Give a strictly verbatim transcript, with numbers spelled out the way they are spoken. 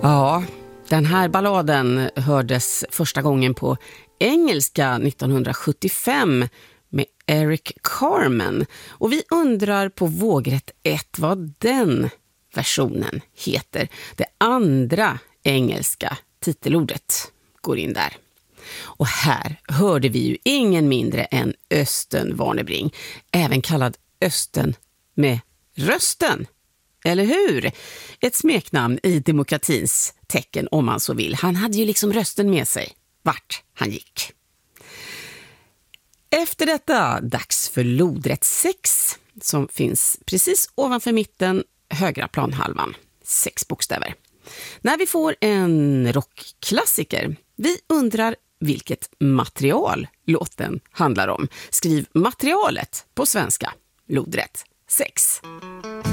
Ja, den här balladen hördes första gången på engelska nittonhundrasjuttiofem med Eric Carmen. Och vi undrar på vågrätt ett vad den versionen heter. Det andra engelska titelordet går in där. Och här hörde vi ju ingen mindre än Östen Warnerbring, även kallad Östen med rösten. Eller hur? Ett smeknamn i demokratins tecken om man så vill. Han hade ju liksom rösten med sig vart han gick. Efter detta dags för lodrätt sex som finns precis ovanför mitten högra planhalvan. Sex bokstäver. När vi får en rockklassiker. Vi undrar vilket material låten handlar om. Skriv materialet på svenska. Lodrätt sex.